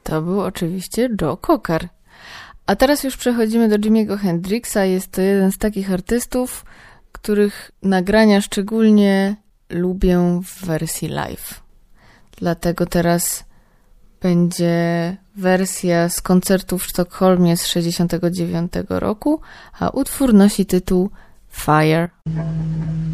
To był oczywiście Joe Cocker. A teraz już przechodzimy do Jimiego Hendrixa. Jest to jeden z takich artystów, których nagrania szczególnie lubię w wersji live. Dlatego teraz będzie wersja z koncertu w Sztokholmie z 1969 roku, a utwór nosi tytuł Fire.